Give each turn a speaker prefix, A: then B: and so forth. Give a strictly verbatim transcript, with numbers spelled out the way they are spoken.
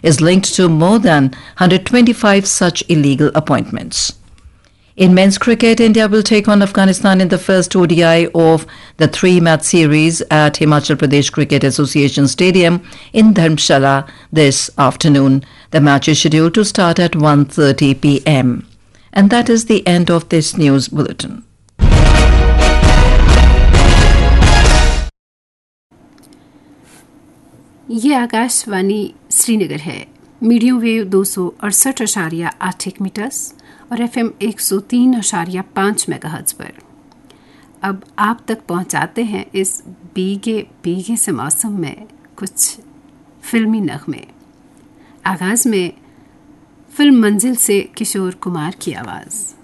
A: is linked to more than one hundred twenty-five such illegal appointments. In men's cricket, India will take on Afghanistan in the first O D I of the three-match series at Himachal Pradesh Cricket Association Stadium in Dharamshala this afternoon. The match is scheduled to start at one thirty p m. And that is the end of this news bulletin.
B: ये आकाशवाणी श्रीनगर है। Medium wave दो सौ अड़सठ अशारिया आठ एक metres और F M एक सौ तीन अशारिया पाँच मेगाहर्ट्ज पर। अब आप तक पहुंचाते हैं इस भीगे भीगे से मौसम में कुछ फिल्मी नगमे। आगाज में फिल्म मंजिल से किशोर कुमार की आवाज़।